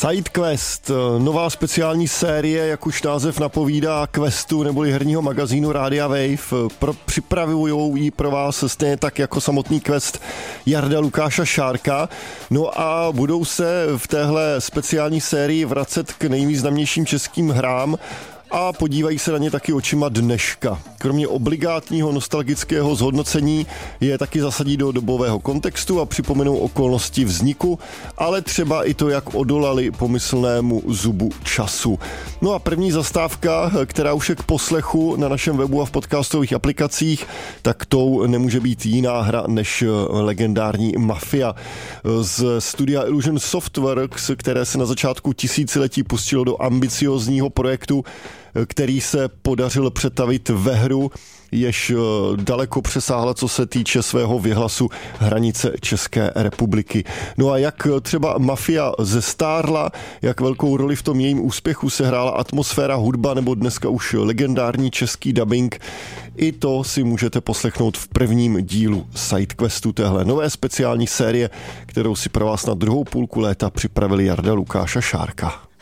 SideQuest, nová speciální série, jak už název napovídá, Questu neboli herního magazínu Rádia Wave. Připravujou ji pro vás stejně tak jako samotný Quest Jarda Lukáša Šárka. No a budou se v téhle speciální sérii vracet k nejvýznamnějším českým hrám a podívají se na ně taky očima dneška. Kromě obligátního nostalgického zhodnocení je taky zasadí do dobového kontextu a připomenou okolnosti vzniku, ale třeba i to, jak odolali pomyslnému zubu času. No a první zastávka, která už je k poslechu na našem webu a v podcastových aplikacích, tak tou nemůže být jiná hra než legendární Mafia. Z studia Illusion Softworks, které se na začátku tisíciletí pustilo do ambiciozního projektu, který se podařilo přetavit ve hru, jež daleko přesáhla, co se týče svého věhlasu, hranice České republiky. No a jak třeba Mafia zestárla, jak velkou roli v tom jejím úspěchu se hrála atmosféra, hudba nebo dneska už legendární český dubbing, i to si můžete poslechnout v prvním dílu SideQuestu, téhle nové speciální série, kterou si pro vás na druhou půlku léta připravili Jarda Lukáša Šárka.